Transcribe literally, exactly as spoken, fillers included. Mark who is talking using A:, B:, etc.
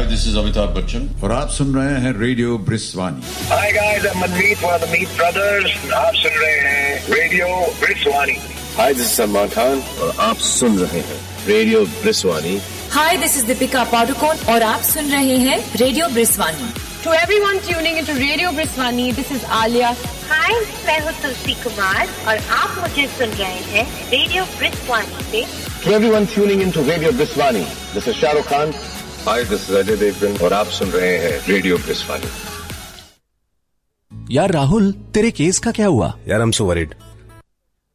A: this is Amitabh Bachchan.
B: और आप सुन रहे हैं radio ब्रिस्वानी.
C: Hi guys, I'm Manmeet, one of the Meet Brothers. आप सुन रहे हैं radio ब्रिस्वानी.
D: Hi, this is Salman Khan और आप सुन रहे हैं radio ब्रिस्वानी.
E: Hi, this is Deepika Padukone और आप सुन रहे हैं radio ब्रिस्वानी.
F: To everyone tuning into Radio Briswani, this is Alia.
G: Hi, मैं हूँ तुलसी कुमार और आप मुझे सुन रहे हैं रेडियो ब्रिस्वानी से.
D: To everyone tuning into Radio Briswani, this is Shah Rukh Khan. Hi, this is Ajay Devgan और आप सुन रहे हैं रेडियो ब्रिस्वानी.
H: यार राहुल, तेरे केस का क्या हुआ?
I: यार I'm so worried.